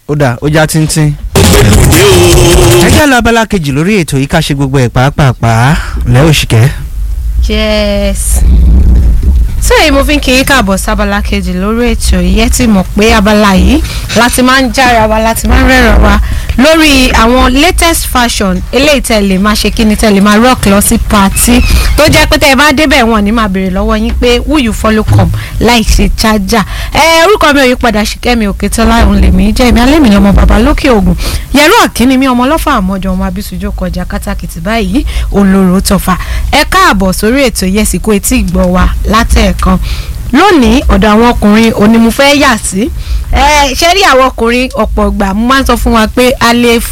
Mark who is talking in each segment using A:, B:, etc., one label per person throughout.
A: ó dà ó já tíntín. ẹ jẹ́ lọ abala kejì lórí ètò yìí ká ṣe gbogbo ẹ̀ pàápàá lẹ́ òṣìkẹ́.
B: yes. so èyí mo fi ń kí káàbọ̀ sábàlá kejì lórí ètò yìí ẹ ti mọ̀ pé abala yìí láti máa ń jára wa láti máa ń rẹ́ràn wa lórí àwọn latest fashion eléyìí tẹ̀lé máa ṣe kí ni tẹ̀lé máa rock lọ sí party tó jẹ́ pé tẹ́ ẹ bá débẹ̀ wọ́n ní máa béèrè lọ́wọ́ yín pé who you follow come láì ṣe charger. Orúkọ mi ò yí padà Ṣìkẹ́mi Òkètọ́lá òun lèmi jẹ́ èmi alẹ́ mi lọ́mọ bàbá lókè ògùn yẹ̀rọ àkíní mi ọmọ ọlọ́fà àmọ́jọ ọmọ abisujú kọjá kátàkìtì báyìí olóró tọ̀fà ẹ káàbọ̀ sórí ètò yẹsìkò etí ìgbọ́ wa látẹ̀ẹ̀kan lónìí ọ̀dọ̀ àwọn ọkùnrin òní mo fẹ́ yà sí ṣe rí àwọn ọkùnrin ọ̀pọ̀ ìgbà mo máa ń sọ fún wa pé a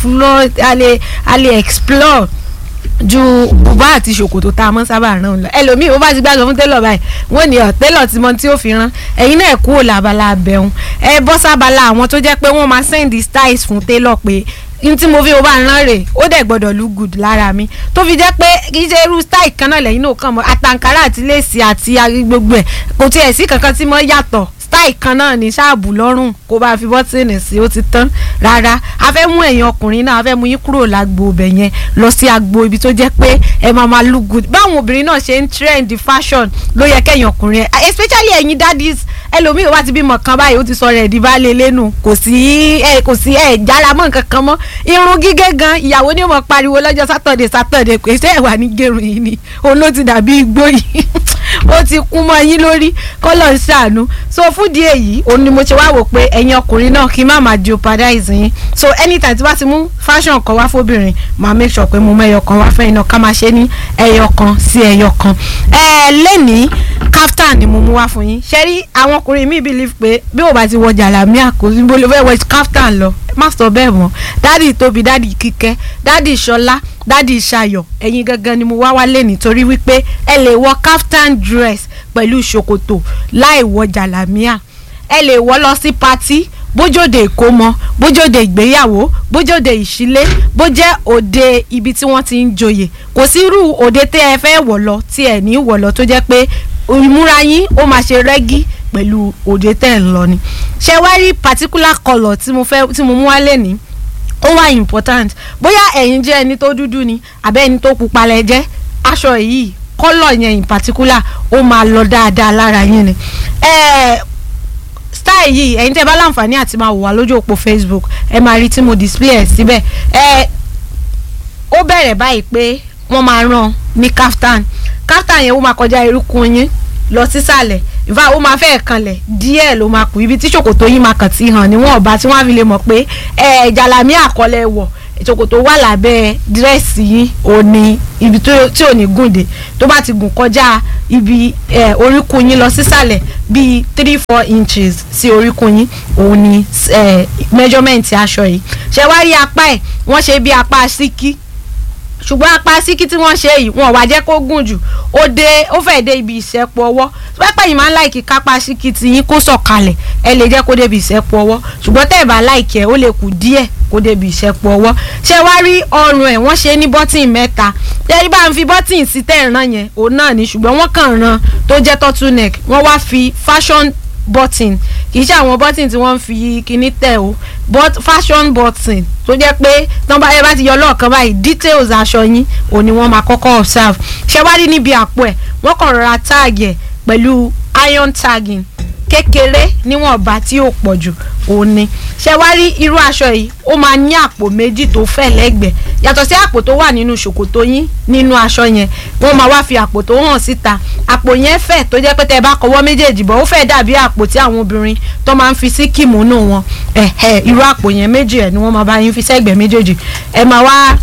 B: lè explore ju bùbá àti ṣòkòtò tá a mọ́ sábà rán lọ ẹlòmíì ó bá ti gbàgbọ́ fún télọ̀ báyìí wọ́n ní télọ̀ tí mo tí ó fi rán ẹ̀yin náà kúrò lábala abẹ́hùn bọ́ sábàlá àwọn tó jẹ́ pé wọ́n máa send styles fún télọ̀ pé n tí mo fi o bá rán rè ó dẹ̀ gbọ́dọ̀ look good lára mi tó fi jẹ́ pé kì í ṣe irú style kan náà lẹ́yìn náà kàn mọ́ àtàǹkárá àti léèsì àti gbogbo ẹ̀ kò tiẹ̀ sí kankan tí mo yàtọ̀ style kan náà ní ṣáàbù lọ́rùn kó bá fi bọ́tìnì sí ó ti tán rárá a fẹ́ mú ẹ̀yin ọkùnrin náà a fẹ́ mú yín kúrò lágbo ibẹ̀ yẹn lọ sí agbo ibi tó jẹ́ pé ẹ máa look good báwọn obìnrin náà ṣe ń trend fashion ló yẹ kẹ́yìn ọkùnrin ẹ̀ especially ẹ̀yin daddies ẹlòmíì wá ti bímọ kan báyìí ó ti sọ rẹ̀ di baálé lẹ́nu kò sí jára mọ́ nǹkan kan mọ́ irun gígé gan ìyàwó ni ó mọ̀ pariwo lọ́jọ́ sátọ̀dẹ̀ pé ṣé ẹ̀wà ní gẹ̀rùn yìí ni òun ló ti dàbí igbó yìí ó ti kún mọ́ yín lórí kọ́lọ̀ ń ṣàánú so fún díẹ̀ yìí òun ni mo ṣe wá wò pé ẹ̀yin ọkùnrin náà kí má máa jeopardize yín so anytime tí wá ti mú fashion kan wá fóbìnrin máa make sure pé mo mọ ẹyọ kan wá fẹ́ iná ká máa ṣe ní ẹyọ kan sí ẹyọ kan lẹ́nìí kaftan ni mo mú wá fún yín ṣe rí àwọn ọkùnrin mi believe pé bí o bá ti wọ jàlámíà kò sí bó lè fẹ́ wọ kaftan lọ má sọ bẹ́ẹ̀ mọ́ dádì tóbi dádì kíkẹ́ dádì ṣọlá dádì ṣayọ̀ ẹ̀yin gangan ni mo wá lé nítorí wípé ẹ lè wọ kaftan dress pẹ̀lú ṣòkòtò láì wọ jàlámíà ẹ lè wọ lọ sí patí bójóde ìkómọ bójóde ìgbéyàwó bójóde ìṣílé bójẹ́ òde ibi tí wọ́n ti ń joyè kò sí irú òde tẹ́ ẹ fẹ́ wọ̀ lọ tí ẹ ní wọ̀ lọ tó jẹ́ pé ìmúra yín ó máa ṣe rẹ́gí pẹ̀lú òde tẹ́ ẹ ń lọ ni ṣé wá rí particular colour tí mo mú wá lẹ́ni ó wà important bóyá ẹ̀yin jẹ́ ẹni tó dúdú ni àbẹ́ ẹni tó pupa lẹ jẹ́ aṣọ yìí colour yẹn in particular ó máa lọ dáadáa lára yín ni style yìí ẹ̀yin tẹ́ bá láǹfààní àti máa wò wá lójú òpó Facebook ẹ máa rí tí mo display ẹ̀ síbẹ̀ ó bẹ̀rẹ̀ báyìí pé wọ́n máa rán ní kaftan yẹn ó máa kọjá irúkún yín lọ sísàlẹ̀ ìfà ó máa fẹ́ kanlẹ̀ díẹ̀ ló máa kù ibi tí ṣòkòtò yín máa kàn ti hàn níwọ̀n ọba tí wọ́n á fi lè mọ̀ pé jàlámí àkọlẹ̀ wọ̀ ṣòkòtò wà lábẹ́ dírẹ́sì yín òní ibi tí ò ní gùn dé tó bá ti gùn kọjá ibi oríkùn yín lọ sísàlẹ̀ bíi 3-4 inches sí oríkùn yín òun ni measurement aṣọ yìí ṣe wá rí apá ẹ̀ wọ́n ṣe bí apá síkí ṣùgbọ́n apá síkí tí wọ́n ṣe yìí wọn ò wá jẹ́ kó gùn jù ó fẹ́ dé ibi ìṣẹ́pọ̀ ọwọ́ pẹ́pẹ́ yìí máa ń láìkí kápá síkí tí yín kó sọ̀kalẹ̀ ẹ lè jẹ́ kó débi ìṣẹ́pọ̀ ọwọ́ ṣùgbọ́n tẹ́ ẹ̀ bá láìkí ẹ̀ ó lè kù díẹ̀ kó débi ìṣẹ́pọ̀ ọwọ́ ṣé wá rí ọrùn ẹ̀ wọ́n ṣe ní bọ́tìn mẹ́ta tẹ́rí bá ń fi bọ́tìn sí tẹ́ ẹ̀ ràn yẹn òun náà ni ṣùgbọ́n wọ́n kàn ràn tó jẹ́ turtleneck wọ́n wá fi fashion button kì í ṣe àwọn button tí wọ́n fi kíní tẹ̀ o but fashion button tó jẹ́ pé tán bá yẹ bá ti yọ lọ́ọ̀kan báyìí details aṣọ yín ò ní wọ́n máa kọ́kọ́ observe ṣé wá rí níbi àpò ẹ̀ wọ́n kàn rọra tag ẹ̀ pẹ̀lú iron tagging kékeré níwọ̀nba tí ò pọ̀ jù òun ni ṣé wá rí irú aṣọ yìí ó máa ní àpò méjì tó fẹ̀ lẹ́gbẹ̀ẹ́ yàtọ̀ sí àpò tó wà nínú ṣòkòtò yín nínú aṣọ yẹn wọ́n máa wá fi àpò tó hàn síta àpò yẹn fẹ̀ tó jẹ́ pé tẹ́ bá kọwọ́ méjèèjì bọ̀ ó fẹ́ dàbí àpò tí àwọn obìnrin tó máa ń fi sí kìmọ́nù wọn irú àpò yẹn méjì ẹ̀ ni wọ́n máa bá yín fi sẹ́gbẹ̀ẹ́ méjèèjì ẹ máa wá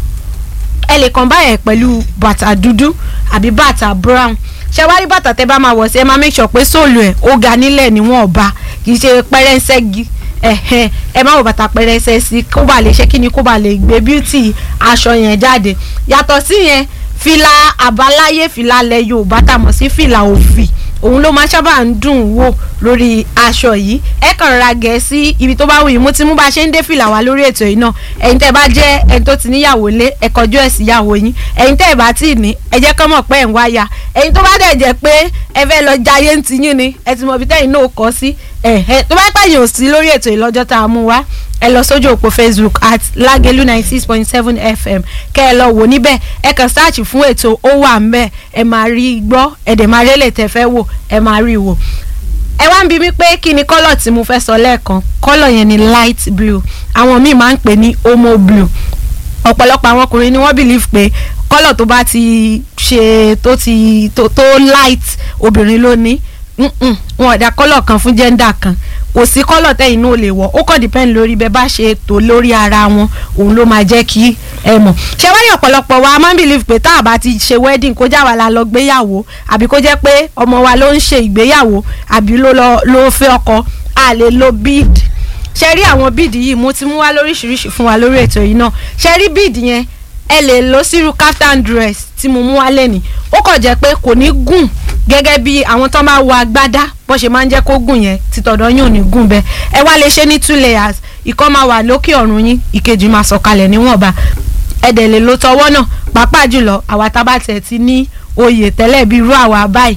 B: ẹ lè kàn báyẹn pẹ̀lú bàtà dúdú àbí bàtà brown ṣé wá rí bàtà tẹ́ bá máa wọ̀ sí ẹ máa make sure pé sóòlù ẹ̀ ó ga nílẹ̀ níwọ̀n ọba kì í ṣe pẹ́rẹ́nsẹ́gi ẹ má wọ bàtà pẹ́rẹ́nsẹ́ sí kó bá lè ṣe kí ni kó bá lè gbé beauty aṣọ yẹn jáde yàtọ̀ sí yẹn fìlà àbáláyé fìlà lẹ Yorùbá tá mọ̀ sí fìlà òfì òun ló máa sábà ń dùn wò lórí aṣọ yìí ẹ kàn rọra gẹ̀ sí ibi tó bá wù yín mo ti mú bá ṣe ń dé fìlà wá lórí ètò yìí náà ẹ̀yin tẹ́ bá jẹ́ ẹni tó ti níyàwó lé ẹ kọjú ẹ̀ sí ìyàwó yín ẹ̀yin tẹ́ bá tí ì ní ẹ jẹ́ kán mọ̀ pé ẹ̀ ń wáyà ẹ̀yin tó bá dẹ̀ jẹ́ pé ẹ fẹ́ lọ jayé ń ti yín ni ẹ ti mọ̀ bí tẹ́yìn náà kọ́ sí tó bá pẹ̀yìn ò sí lórí ètò ìlọ́jọ́ tá a mú wá ẹ lọ sójú òpó Facebook at Lagelu 96.7 FM kẹ́ ẹ lọ wò níbẹ̀ ẹ kàn search fún ètò ó wà ńbẹ̀ ẹ máa rí gbọ́ ẹ dẹ̀ máa rí èlé tẹ́ fẹ́ wò ẹ máa rí wò. ẹ wá ń bi mí pé kí ni kọ́lọ̀ tí mo fẹ́ sọ lẹ́ẹ̀kan kọ́lọ̀ yẹn ni light blue àwọn míì máa ń pè ní homo blue ọ̀pọ̀lọpọ̀ àwọn ọkùnrin ni wọ́n believe pé kọ́lọ̀ tó bá ti ṣe tó light obìnrin ló ní wọn ò dá kọ́lọ̀ kan fún gender kan kò sí kọ́lọ̀ tẹ́yìn náà lè wọ̀ ó kàn depend lórí bẹ́ẹ̀ bá ṣe tó lórí ara wọn òun ló máa jẹ́ kí ẹ mọ̀ ṣé wáyé ọ̀pọ̀lọpọ̀ wa máa ń believe pé tá a bá ti ṣe wedding kó já wa la lọ gbéyàwó àbí kó jẹ́ pé ọmọ wa ló ń ṣe ìgbéyàwó àbí ló fẹ́ ọkọ a lè lo bead ṣe rí àwọn bead yìí mo ti mú wá lóríṣiríṣi fún wa lórí ètò yìí náà ṣe rí bead yẹn ẹ lè lọ sírú kaftan dress tí mo mú wá lẹ́nìí ó kàn jẹ́ pé kò ní gùn gẹ́gẹ́ bí àwọn tó máa wọ agbádá bó ṣe máa ń jẹ́ kó gùn yẹn títọ̀dọ̀ yín ò ní gùn bẹ́ẹ̀ ẹ wá lè ṣe ní 2 layers ìkan máa wà lókè ọ̀run yín ìkejì máa sọ̀kalẹ̀ níwọ̀nba ẹ dẹ̀ lè lo tọwọ́ náà pàápàá jùlọ àwa tábàtẹ̀ ti ní oyè tẹ́lẹ̀ bí irú àwa báyìí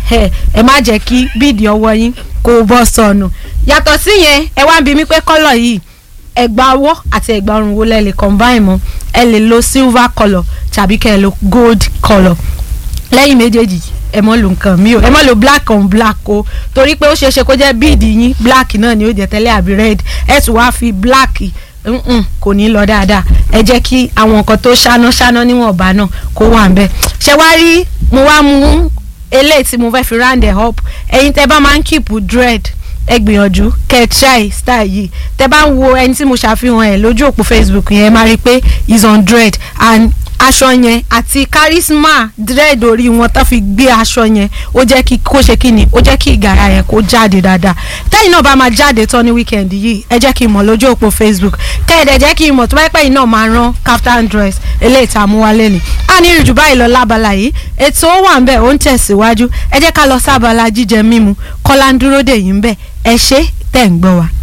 B: ẹ má jẹ́ kí bíìdì ọwọ́ yín kó bọ́ sọnù yàtọ̀ sí yẹn ẹ wá ń bi mí pé kọ́lọ̀ yìí ẹ̀gbà ọwọ́ àti ẹ̀gbà ọrùn wo lẹ lè combine mọ́ ẹ lè lo silver colour tàbí kẹ́ ẹ lo gold colour lẹ́yìn méjèèjì ẹ mọ́ lo nǹkan mi o ẹ mọ́ lo black on black o torí pé ó ṣeé ṣe kó jẹ́ bíìdì yín black náà ni ó jẹ́ tẹ́lẹ̀ àbí red ẹ tún wá fi black kò ní lọ dáadáa ẹ jẹ́ kí àwọn nǹkan tó ṣáná níwọ̀nba náà kó wà ń bẹ̀ ṣe wá rí mo wá mú eléyìí tí mo fẹ́ fi round it up ẹ̀yin tẹ́ bá máa ń keep dread ẹ gbìyànjú kẹ́ try style yìí tẹ́ bá ń wo ẹni tí mo ṣàfihàn ẹ̀ lójú òpó Facebook yẹn máa rí i pé is on dread and aṣọ yẹn àti charisma dread orí wọn tó fi gbé aṣọ yẹn ó jẹ́ kí kó ṣe kí ni ó jẹ́ kí ìgàrà yẹn kó jáde dáadáa tẹ́yìn náà bá máa jáde tán ní weekend yìí ẹ jẹ́ kí n mọ̀ lójú òpó Facebook kẹ́ẹ̀dẹ̀ jẹ́ kí n mọ̀ tó bá pẹ́ yìí náà máa rán kaftan dress eléyìí tá a mú wálé ni a ní ìrìjù báyìí lọ lábala yìí ètò ó wà ń bẹ̀ ó ń tẹ̀síwájú ẹ jẹ́ ká lọ sábala jíjẹ mímu Kọ́lá ń dúró dè yín ń bẹ̀ ẹ ṣé tẹ̀ ń gbọ́ wa.